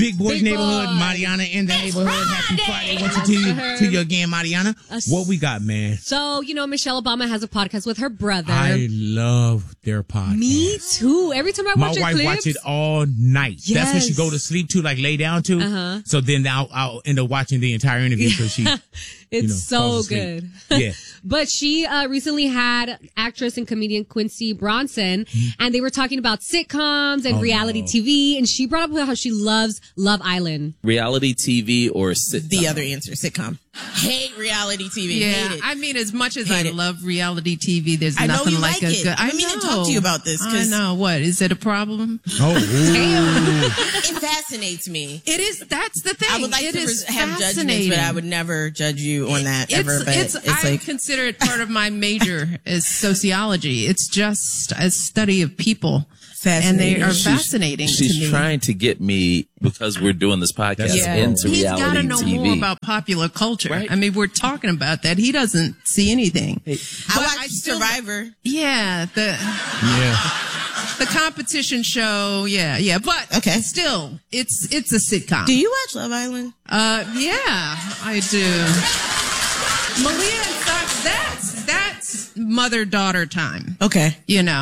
Big Boys Big Neighborhood, Boy. Mariana in the neighborhood. Happy Friday. What's it to you again, Mariana? What we got, man? So, Michelle Obama has a podcast with her brother. I love their podcast. Me too. Every time I watch My wife clips, watch it all night. Yes. That's what she go to sleep to, like lay down to. Uh-huh. So then I'll end up watching the entire interview because she, it's so falls asleep. good. Yeah. But she recently had actress and comedian Quincy Bronson, and they were talking about sitcoms and reality TV, and she brought up how she loves Love Island. Reality TV or sitcom? The other answer, sitcom. Hate reality TV. Yeah, Hate it. I mean, as much as Hate I it. love reality TV, there's I know nothing you like like a it. good. I mean to talk to you about this, I 'cause- know. What is it a problem? Oh, It fascinates me. It is. That's the thing. I would like It to is have judgments, fascinating. but I would never judge you on that ever. But it's I like consider it part of my major is sociology. It's just a study of people. And they are fascinating to She's me. trying to get me, because we're doing this podcast, into He's reality got to know TV. more about popular culture. Right. I mean, we're talking about that. He doesn't see anything. I watched Survivor. Yeah, the competition show. Yeah. But still, it's a sitcom. Do you watch Love Island? Yeah, I do. Malia and Socks, that's mother-daughter time. Okay.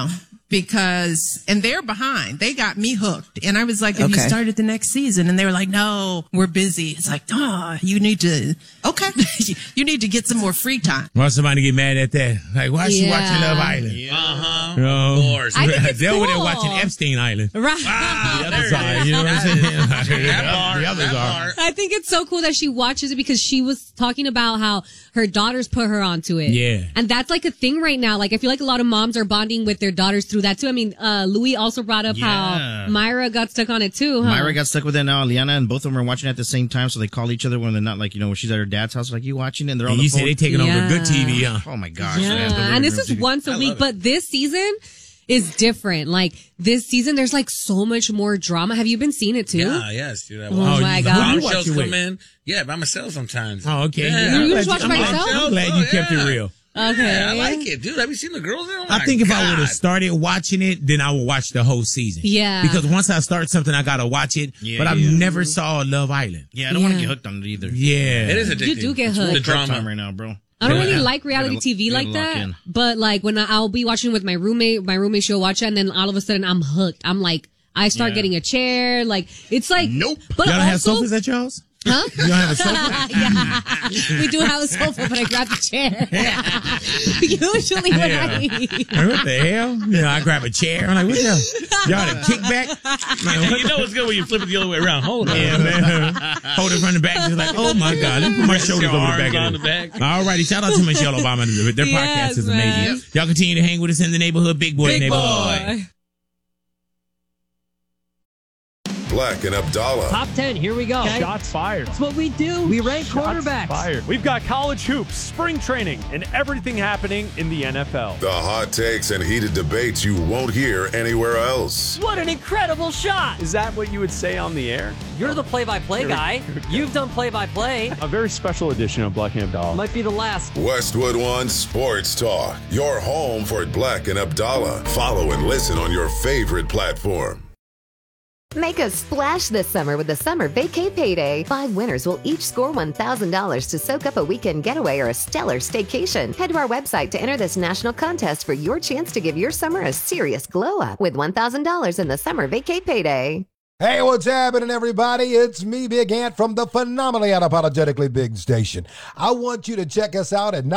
And they're behind. They got me hooked. And I was like, if you started the next season, and they were like, no, we're busy. It's like, you need to, you need to get some more free time. Why somebody get mad at that? Like, why is she watching Love Island? Of course. I think it's They're over there cool. watching Epstein Island. Right. The other side, you know what I'm saying? The others are. I think it's so cool that she watches it because she was talking about how her daughters put her onto it. Yeah. And that's like a thing right now. Like, I feel like a lot of moms are bonding with their daughters through that too. I mean, Louis also brought up how Myra got stuck on it too, huh? Myra got stuck with it now, Liana, and both of them are watching at the same time, so they call each other when they're not, like, when she's at her dad's house, like, you watching it? And they're on And the you phone. say they taking over good TV, huh? Oh, my gosh. Yeah. And this is once a week, but this season is different. Like, this season, there's like so much more drama. Have you been seeing it too? Yeah, yes, dude. Oh my God. Bombshells come in. Yeah, by myself sometimes. Oh, okay. Yeah. You just watch by yourself? I'm glad you kept it real. Okay. Yeah, I like it, dude. Have you seen the girls there? Oh I my think if I God. would have started watching it, then I would watch the whole season. Yeah. Because once I start something, I gotta watch it. Yeah, but I've yeah. never saw Love Island. Yeah, I don't want to get hooked on it either. Yeah. It is addicting. You do get It's hooked. The It's drama drama. time right now, bro. I don't really Yeah. like reality TV You like gotta lock that, in. but like when I'll be watching with my roommate she'll watch it, and then all of a sudden I'm hooked. I'm like, I start getting a chair, like it's like Nope. But Y'all don't have also, sofas at y'all's? huh? You don't have a sofa? Yeah, we do have a sofa, but I grab the chair. Usually when I eat. Like, what the hell? I grab a chair. I'm like, what the? Y'all the kickback? Like, what You know what's good when you flip it the other way around. Hold on. Yeah, man. Hold it from the back. Just like, oh my God. Let me put my shoulders Your over the arms back on of the it. back. All righty. Shout out to Michelle Obama. Their Yes, podcast is man. amazing. Y'all continue to hang with us in the neighborhood. Big Boy neighborhood. Black and Abdallah. Top 10, here we go. Shots fired. That's what we do. We rank Shots quarterbacks. fired. We've got college hoops, spring training, and everything happening in the NFL. The hot takes and heated debates you won't hear anywhere else. What an incredible shot. Is that what you would say on the air? You're the play-by-play guy. You've done play-by-play. A very special edition of Black and Abdallah. Might be the last. Westwood One Sports Talk. Your home for Black and Abdallah. Follow and listen on your favorite platform. Make a splash this summer with the Summer Vacay Payday. 5 winners will each score $1,000 to soak up a weekend getaway or a stellar staycation. Head to our website to enter this national contest for your chance to give your summer a serious glow up with $1,000 in the Summer Vacay Payday. Hey, what's happening, everybody? It's me, Big Ant, from the phenomenally unapologetically big station. I want you to check us out at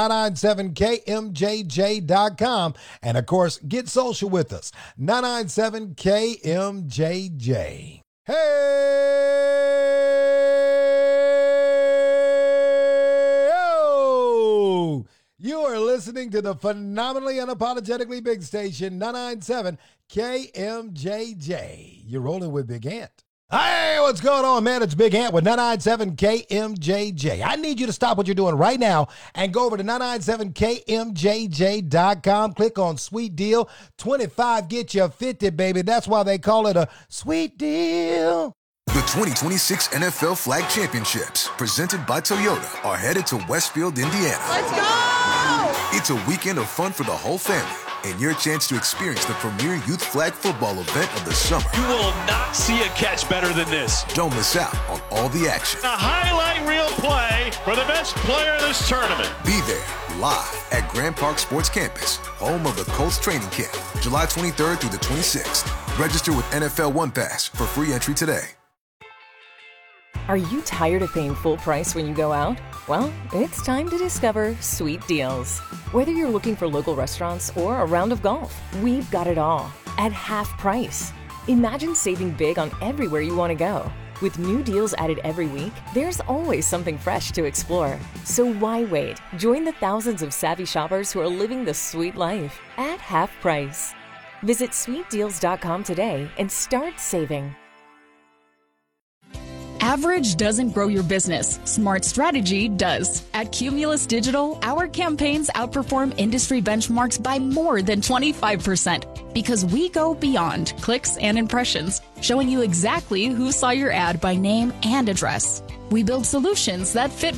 997KMJJ.com. And, of course, get social with us. 997KMJJ. Hey! Oh! You are listening to the phenomenally unapologetically big station, 997 KMJJ. You're rolling with Big Ant. Hey, what's going on, man? It's Big Ant with 997 KMJJ. I need you to stop what you're doing right now and go over to 997KMJJ.com. Click on Sweet Deal. 25 get you 50, baby. That's why they call it a sweet deal. The 2026 NFL Flag Championships, presented by Toyota, are headed to Westfield, Indiana. Let's go! It's a weekend of fun for the whole family. and your chance to experience the premier youth flag football event of the summer. You will not see a catch better than this. Don't miss out on all the action. A highlight reel play for the best player in this tournament. Be there live at Grand Park Sports Campus, home of the Colts training camp, July 23rd through the 26th. Register with NFL One Pass for free entry today. Are you tired of paying full price when you go out? Well, it's time to discover Sweet Deals. Whether you're looking for local restaurants or a round of golf, we've got it all at half price. Imagine saving big on everywhere you want to go. With new deals added every week, there's always something fresh to explore. So why wait? Join the thousands of savvy shoppers who are living the sweet life at half price. Visit sweetdeals.com today and start saving. Average doesn't grow your business. Smart strategy does. At Cumulus Digital, our campaigns outperform industry benchmarks by more than 25% because we go beyond clicks and impressions, showing you exactly who saw your ad by name and address. We build solutions that fit